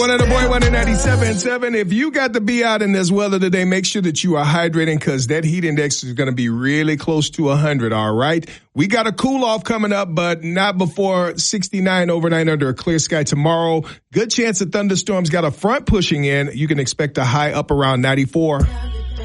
One of the boy, 197.7. If you got to be out in this weather today, make sure that you are hydrating because that heat index is going to be really close to 100, all right? We got a cool off coming up, but not before 69 overnight under a clear sky tomorrow. Good chance of thunderstorms. Got a front pushing in. You can expect a high up around 94.